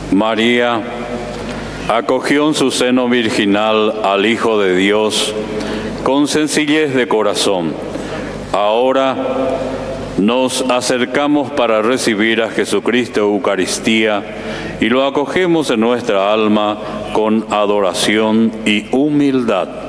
María acogió en su seno virginal al Hijo de Dios con sencillez de corazón. Ahora nos acercamos para recibir a Jesucristo Eucaristía y lo acogemos en nuestra alma con adoración y humildad.